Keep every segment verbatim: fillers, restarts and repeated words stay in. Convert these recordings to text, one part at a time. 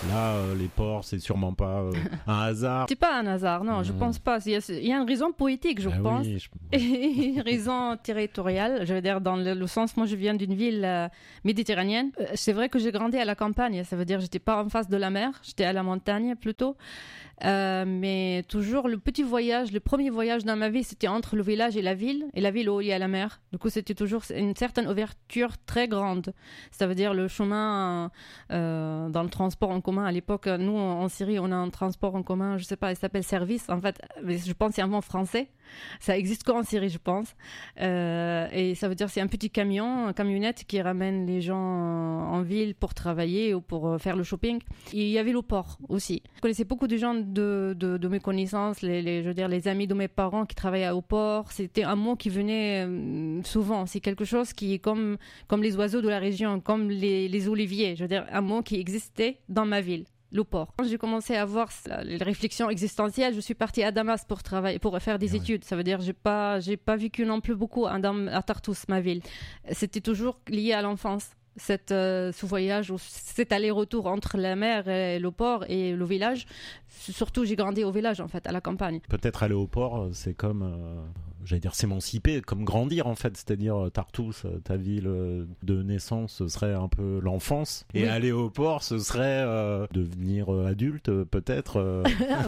Là, euh, les ports, c'est sûrement pas euh, un hasard. C'est pas un hasard, non, Mmh. je pense pas. Il y, a, il y a une raison poétique, je Ah pense, oui, je... et une raison territoriale. Je veux dire, dans le, le sens, moi, je viens d'une ville euh, méditerranéenne. Euh, c'est vrai que j'ai grandi à la campagne. Ça veut dire, j'étais pas en face de la mer, j'étais à la montagne plutôt. Euh, mais toujours le petit voyage, le premier voyage dans ma vie, c'était entre le village et la ville, et la ville où il y a la mer. Du coup, c'était toujours une certaine ouverture très grande. Ça veut dire le chemin euh, dans le transport en commun. À l'époque, nous, en Syrie, on a un transport en commun, je sais pas, il s'appelle service. En fait, je pense que c'est un mot français. Ça existe qu'en Syrie, je pense. Euh, et ça veut dire c'est un petit camion, une camionnette qui ramène les gens en ville pour travailler ou pour faire le shopping. Et il y avait le port aussi. Je connaissais beaucoup de gens de, de, de mes connaissances, les, les, je veux dire les amis de mes parents qui travaillaient au port. C'était un mot qui venait euh, souvent. C'est quelque chose qui est comme, comme les oiseaux de la région, comme les, les oliviers. Je veux dire un mot qui existait dans ma ville. Le port. Quand j'ai commencé à avoir les réflexions existentielles, je suis partie à Damas pour travailler, pour faire des ouais. études. Ça veut dire j'ai pas, j'ai pas vécu non plus beaucoup à, à Tartous, ma ville. C'était toujours lié à l'enfance. Cette, euh, ce voyage, cet aller-retour entre la mer et le port et le village. Surtout, j'ai grandi au village, en fait, à la campagne. Peut-être aller au port, c'est comme, euh, j'allais dire, s'émanciper, comme grandir, en fait. C'est-à-dire, Tartous, ta ville de naissance, ce serait un peu l'enfance. Et oui. Aller au port, ce serait euh, devenir adulte, peut-être. Euh...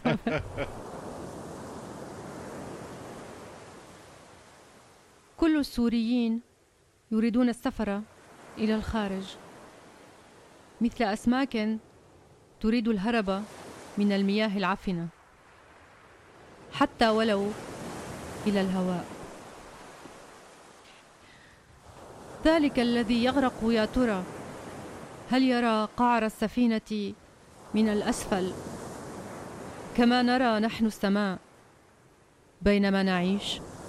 كل السوريين يريدون السفر إلى الخارج مثل أسماك تريد الهرب من المياه العفنة حتى ولو إلى الهواء ذلك الذي يغرق يا ترى هل يرى قعر السفينة من الأسفل كما نرى نحن السماء بينما نعيش